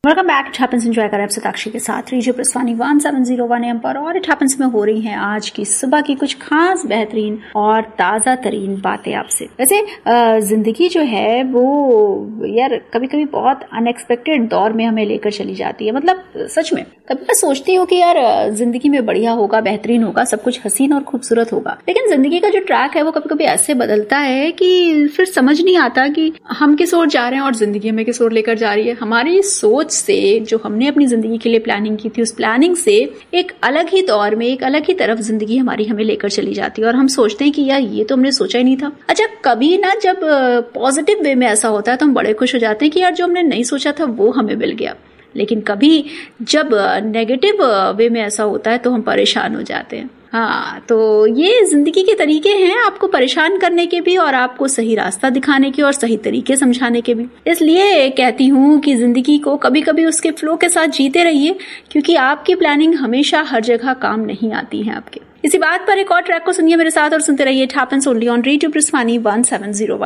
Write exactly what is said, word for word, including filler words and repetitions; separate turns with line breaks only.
Welcome back. It happens enjoy कर साक्षी के साथ radio प्रस्थानी one seven zero one M पर, और इट हैपेंस में हो रही हैं आज की सुबह की कुछ खास बेहतरीन और ताजा तरीन बातें आपसे। वैसे जिंदगी जो है वो यार कभी कभी बहुत अनएक्सपेक्टेड दौर में हमें लेकर चली जाती है। मतलब सच में कभी मैं सोचती हूँ कि यार जिंदगी में बढ़िया होगा, बेहतरीन होगा, सब कुछ हसीन और खूबसूरत होगा, लेकिन जिंदगी का जो ट्रैक है वो कभी कभी ऐसे बदलता है कि फिर समझ नहीं आता कि हम किस ओर जा रहे हैं और जिंदगी हमें किस ओर लेकर जा रही है। हमारी सोच से जो हमने अपनी जिंदगी के लिए प्लानिंग की थी, उस प्लानिंग से एक अलग ही दौर में, एक अलग ही तरफ जिंदगी हमारी हमें लेकर चली जाती है और हम सोचते हैं कि यार ये तो हमने सोचा ही नहीं था। अच्छा, कभी ना जब पॉजिटिव वे में ऐसा होता है तो हम बड़े खुश हो जाते हैं कि यार जो हमने नहीं सोचा था वो हमें मिल गया, लेकिन कभी जब नेगेटिव वे में ऐसा होता है तो हम परेशान हो जाते हैं। हाँ, तो ये जिंदगी के तरीके हैं आपको परेशान करने के भी और आपको सही रास्ता दिखाने के और सही तरीके समझाने के भी। इसलिए कहती हूँ कि जिंदगी को कभी कभी उसके फ्लो के साथ जीते रहिए, क्योंकि आपकी प्लानिंग हमेशा हर जगह काम नहीं आती है आपके। इसी बात पर एक और ट्रैक को सुनिए मेरे साथ और सुनते रहिए। It happens only on radio प्रस्थानी one seven zero one.